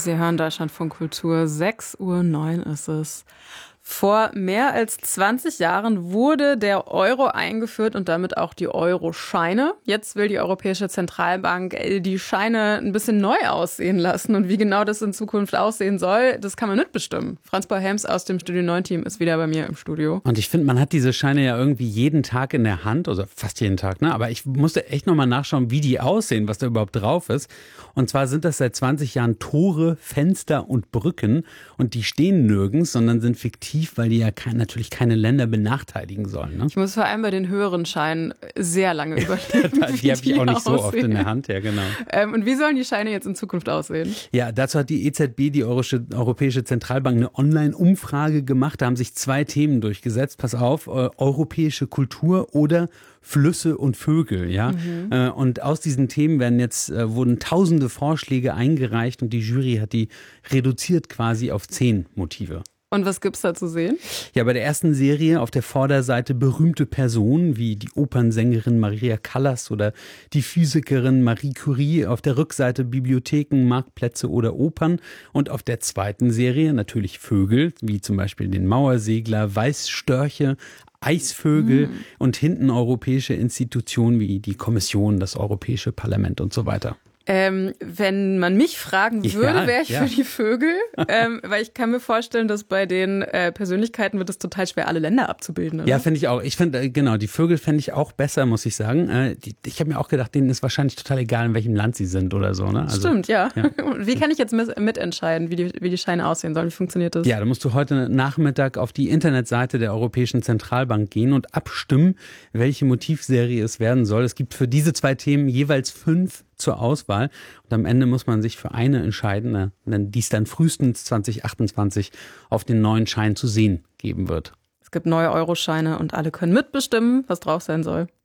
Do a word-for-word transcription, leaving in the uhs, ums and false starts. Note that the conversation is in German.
Sie hören Deutschlandfunk Kultur, sechs Uhr neun ist es. Vor mehr als zwanzig Jahren wurde der Euro eingeführt und damit auch die Euro-Scheine. Jetzt will die Europäische Zentralbank die Scheine ein bisschen neu aussehen lassen. Und wie genau das in Zukunft aussehen soll, das kann man mitbestimmen. Franz Paul Helms aus dem Studio neun Team ist wieder bei mir im Studio. Und ich finde, man hat diese Scheine ja irgendwie jeden Tag in der Hand, also fast jeden Tag, ne? Aber ich musste echt nochmal nachschauen, wie die aussehen, was da überhaupt drauf ist. Und zwar sind das seit zwanzig Jahren Tore, Fenster und Brücken. Und die stehen nirgends, sondern sind fiktiv, weil die ja kein, natürlich keine Länder benachteiligen sollen. Ne? Ich muss vor allem bei den höheren Scheinen sehr lange überlegen. Die habe ich auch nicht so oft in der Hand, ja genau. Ähm, und wie sollen die Scheine jetzt in Zukunft aussehen? Ja, dazu hat die E Z B, die Europäische Zentralbank, eine Online-Umfrage gemacht. Da haben sich zwei Themen durchgesetzt. Pass auf, äh, europäische Kultur oder Flüsse und Vögel, ja. Mhm. Äh, und aus diesen Themen werden jetzt, äh, wurden tausende Vorschläge eingereicht und die Jury hat die reduziert quasi auf zehn Motive. Und was gibt's da zu sehen? Ja, bei der ersten Serie auf der Vorderseite berühmte Personen wie die Opernsängerin Maria Callas oder die Physikerin Marie Curie. Auf der Rückseite Bibliotheken, Marktplätze oder Opern. Und auf der zweiten Serie natürlich Vögel, wie zum Beispiel den Mauersegler, Weißstörche, Eisvögel mm. und hinten europäische Institutionen wie die Kommission, das Europäische Parlament und so weiter. Ähm, wenn man mich fragen würde, ja, wäre ich ja. für die Vögel, ähm, weil ich kann mir vorstellen, dass bei den äh, Persönlichkeiten wird es total schwer, alle Länder abzubilden. Oder? Ja, finde ich auch. Ich finde, äh, genau, die Vögel fände ich auch besser, muss ich sagen. Äh, die, ich habe mir auch gedacht, denen ist wahrscheinlich total egal, in welchem Land sie sind oder so. Ne? Also, Stimmt, ja. ja. Wie kann ich jetzt mitentscheiden, wie die, wie die Scheine aussehen sollen? Wie funktioniert das? Ja, da musst du heute Nachmittag auf die Internetseite der Europäischen Zentralbank gehen und abstimmen, welche Motivserie es werden soll. Es gibt für diese zwei Themen jeweils fünf zur Auswahl und am Ende muss man sich für eine entscheiden, die es dann frühestens zwanzig achtundzwanzig auf den neuen Schein zu sehen geben wird. Es gibt neue Euroscheine und alle können mitbestimmen, was drauf sein soll.